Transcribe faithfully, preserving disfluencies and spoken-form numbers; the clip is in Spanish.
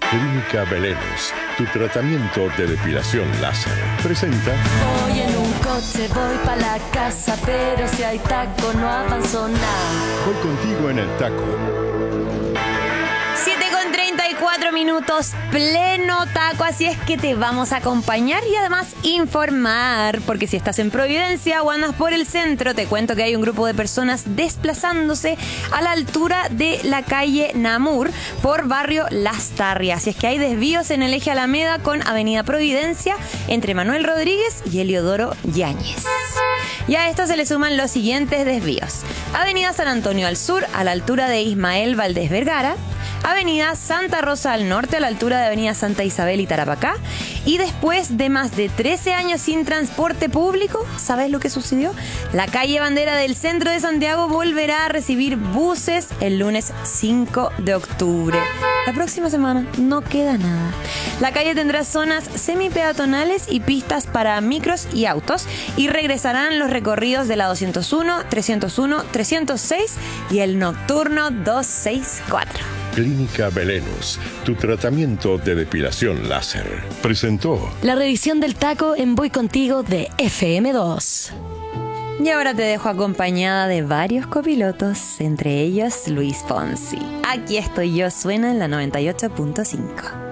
Clínica Belenos, tu tratamiento de depilación láser, presenta... Voy en un coche, voy pa' la casa, pero si hay taco no avanzo nada. Voy contigo en el taco. siete con treinta y cuatro minutos, pleno taco, así es que te vamos a acompañar y además informar, porque si estás en Providencia o andas por el centro, te cuento que hay un grupo de personas desplazándose a la altura de la calle Namur por barrio Las Tarrias, así es que hay desvíos en el eje Alameda con avenida Providencia entre Manuel Rodríguez y Eliodoro Yáñez. Y a esto se le suman los siguientes desvíos: avenida San Antonio al sur a la altura de Ismael Valdés Vergara, avenida Santa Rosa al norte a la altura de avenida Santa Isabel y Tarapacá. Y después de más de trece años sin transporte público, ¿sabes lo que sucedió? La calle Bandera del centro de Santiago volverá a recibir buses el lunes cinco de octubre. La próxima semana no queda nada. La calle tendrá zonas semipeatonales y pistas para micros y autos, y regresarán los recorridos de la doscientos uno, trescientos uno, trescientos seis y el nocturno doscientos sesenta y cuatro. Clínica Belenos, tu tratamiento de depilación láser, presentó La revisión del taco en Voy Contigo de F M dos. Y ahora te dejo acompañada de varios copilotos, entre ellos Luis Fonsi. Aquí estoy yo, suena en la noventa y ocho punto cinco.